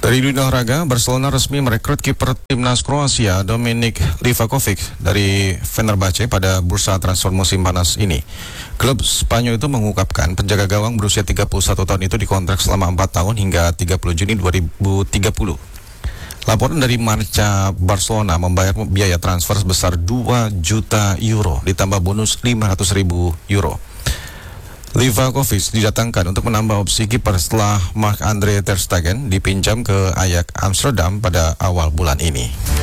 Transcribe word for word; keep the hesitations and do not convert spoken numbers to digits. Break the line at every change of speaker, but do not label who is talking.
Dari dunia olahraga, Barcelona resmi merekrut kiper timnas Kroasia Dominik Livakovic dari Fenerbahce pada bursa transfer musim panas ini. Klub Spanyol itu mengungkapkan penjaga gawang berusia tiga puluh satu tahun itu dikontrak selama empat tahun hingga tiga puluh Juni dua ribu tiga puluh. Laporan dari Marca, Barcelona membayar biaya transfer sebesar dua juta euro ditambah bonus lima ratus ribu euro. Livakovic didatangkan untuk menambah opsi kiper setelah Marc-Andre ter Stegen dipinjam ke Ajax Amsterdam pada awal bulan ini.